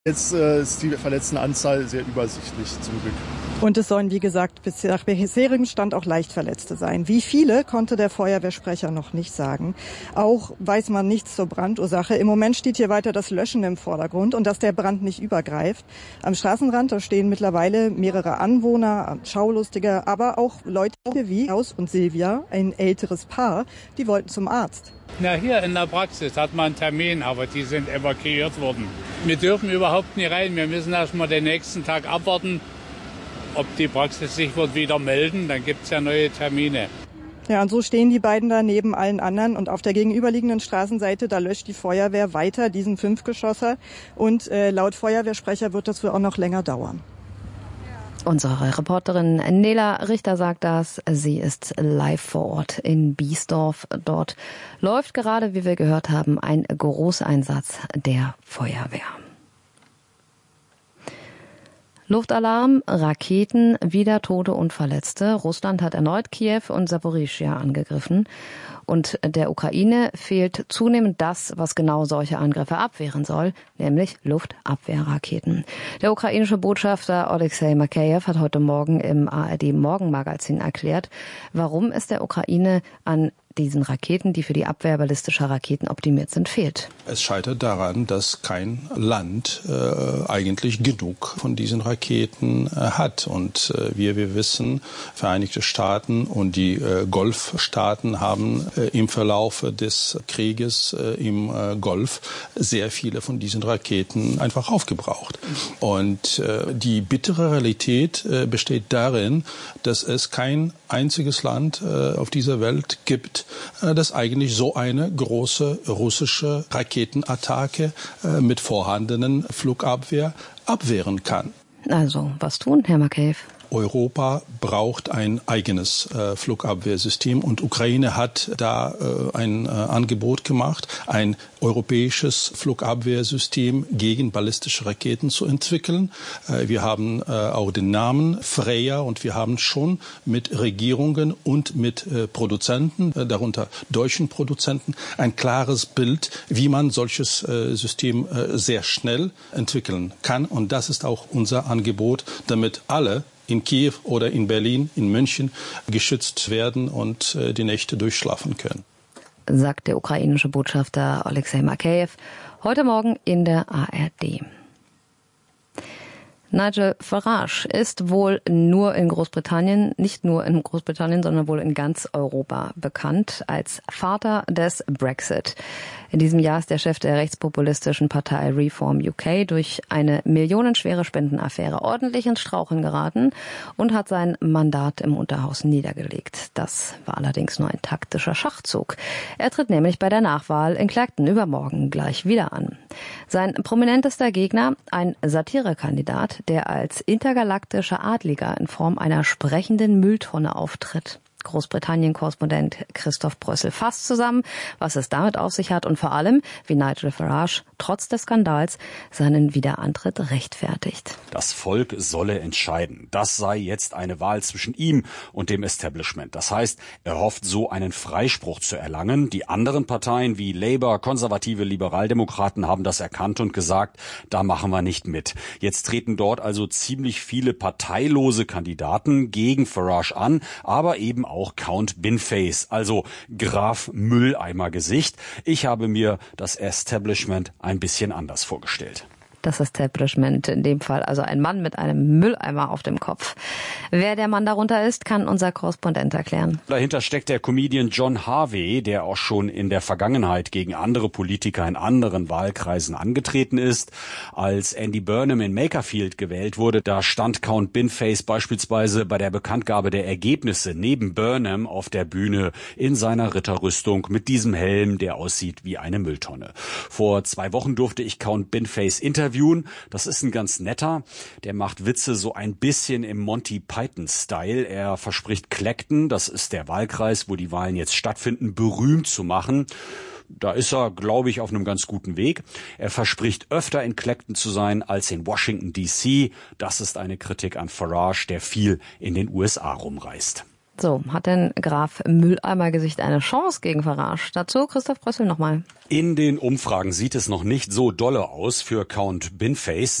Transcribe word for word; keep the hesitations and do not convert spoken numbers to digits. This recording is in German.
Jetzt äh, ist die Verletztenanzahl sehr übersichtlich, zum Glück. Und es sollen, wie gesagt, bis nach bisherigem Stand auch Leichtverletzte sein. Wie viele, konnte der Feuerwehrsprecher noch nicht sagen. Auch weiß man nichts zur Brandursache. Im Moment steht hier weiter das Löschen im Vordergrund und dass der Brand nicht übergreift. Am Straßenrand, da stehen mittlerweile mehrere Anwohner, Schaulustige, aber auch Leute wie Klaus und Silvia, ein älteres Paar, die wollten zum Arzt. Na, hier in der Praxis hat man einen Termin, aber die sind evakuiert worden. Wir dürfen überhaupt nicht rein. Wir müssen erst mal den nächsten Tag abwarten, ob die Praxis sich wird wieder melden. Dann gibt es ja neue Termine. Ja, und so stehen die beiden da neben allen anderen. Und auf der gegenüberliegenden Straßenseite, da löscht die Feuerwehr weiter diesen Fünfgeschosser. Und äh, laut Feuerwehrsprecher wird das wohl auch noch länger dauern. Unsere Reporterin Nela Richter sagt das. Sie ist live vor Ort in Biesdorf. Dort läuft gerade, wie wir gehört haben, ein Großeinsatz der Feuerwehr. Luftalarm, Raketen, wieder Tote und Verletzte. Russland hat erneut Kiew und Saporischschja angegriffen. Und der Ukraine fehlt zunehmend das, was genau solche Angriffe abwehren soll, nämlich Luftabwehrraketen. Der ukrainische Botschafter Alexei Makeyev hat heute Morgen im A R D-Morgenmagazin erklärt, warum es der Ukraine an diesen Raketen, die für die Abwehr ballistischer Raketen optimiert sind, fehlt. Es scheitert daran, dass kein Land äh, eigentlich genug von diesen Raketen äh, hat. Und äh, wie wir wissen, Vereinigte Staaten und die äh, Golfstaaten haben äh, im Verlauf des Krieges äh, im äh, Golf sehr viele von diesen Raketen einfach aufgebraucht. Und äh, die bittere Realität äh, besteht darin, dass es kein einziges Land äh, auf dieser Welt gibt, dass eigentlich so eine große russische Raketenattacke mit vorhandenen Flugabwehr abwehren kann. Also, was tun, Herr Makeyev? Europa braucht ein eigenes äh, Flugabwehrsystem und Ukraine hat da äh, ein äh, Angebot gemacht, ein europäisches Flugabwehrsystem gegen ballistische Raketen zu entwickeln. Äh, wir haben äh, auch den Namen Freya und wir haben schon mit Regierungen und mit äh, Produzenten, äh, darunter deutschen Produzenten, ein klares Bild, wie man solches äh, System äh, sehr schnell entwickeln kann. Und das ist auch unser Angebot, damit alle in Kiew oder in Berlin, in München geschützt werden und äh, die Nächte durchschlafen können. Sagt der ukrainische Botschafter Alexei Makeyev heute Morgen in der A R D. Nigel Farage ist wohl nur in Großbritannien, nicht nur in Großbritannien, sondern wohl in ganz Europa bekannt als Vater des Brexit. In diesem Jahr ist der Chef der rechtspopulistischen Partei Reform U K durch eine millionenschwere Spendenaffäre ordentlich ins Straucheln geraten und hat sein Mandat im Unterhaus niedergelegt. Das war allerdings nur ein taktischer Schachzug. Er tritt nämlich bei der Nachwahl in Clacton übermorgen gleich wieder an. Sein prominentester Gegner, ein Satirekandidat, der als intergalaktischer Adliger in Form einer sprechenden Mülltonne auftritt. Großbritannien-Korrespondent Christoph Brössel fasst zusammen, was es damit auf sich hat und vor allem, wie Nigel Farage trotz des Skandals seinen Wiederantritt rechtfertigt. Das Volk solle entscheiden. Das sei jetzt eine Wahl zwischen ihm und dem Establishment. Das heißt, er hofft, so einen Freispruch zu erlangen. Die anderen Parteien wie Labour, konservative Liberaldemokraten haben das erkannt und gesagt, da machen wir nicht mit. Jetzt treten dort also ziemlich viele parteilose Kandidaten gegen Farage an, aber eben auch Count Binface, also Graf Mülleimer-Gesicht. Ich habe mir das Establishment ein bisschen anders vorgestellt. Das Establishment, in dem Fall also ein Mann mit einem Mülleimer auf dem Kopf. Wer der Mann darunter ist, kann unser Korrespondent erklären. Dahinter steckt der Comedian John Harvey, der auch schon in der Vergangenheit gegen andere Politiker in anderen Wahlkreisen angetreten ist. Als Andy Burnham in Makerfield gewählt wurde, da stand Count Binface beispielsweise bei der Bekanntgabe der Ergebnisse neben Burnham auf der Bühne in seiner Ritterrüstung mit diesem Helm, der aussieht wie eine Mülltonne. Vor zwei Wochen durfte ich Count Binface interviewen. Das ist ein ganz netter. Der macht Witze so ein bisschen im Monty Python-Style. Er verspricht Clacton, das ist der Wahlkreis, wo die Wahlen jetzt stattfinden, berühmt zu machen. Da ist er, glaube ich, auf einem ganz guten Weg. Er verspricht, öfter in Clacton zu sein als in Washington D C. Das ist eine Kritik an Farage, der viel in den U S A rumreist. So, hat denn Graf Mülleimergesicht eine Chance gegen Farage? Dazu Christoph Brössel nochmal. In den Umfragen sieht es noch nicht so dolle aus für Count Binface.